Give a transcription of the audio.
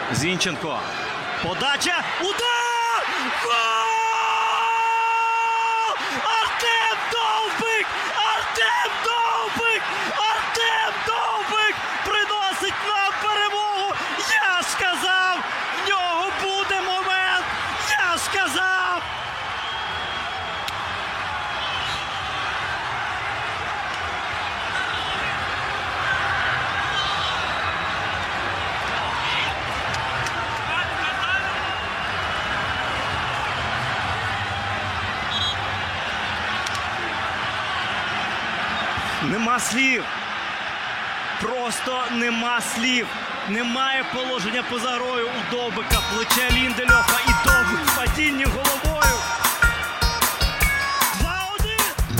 Зінченко. Подача. Удар! Гол! Артем Довбик! Артем Довбик! Артем Довбик приносить нам перемогу! Я ж казав, в нього буде момент! Я ж казав! Нема слів. Просто нема слів. Немає положення поза грою у Довбика. Плече Ліндельофа і Довбик в падінні головою.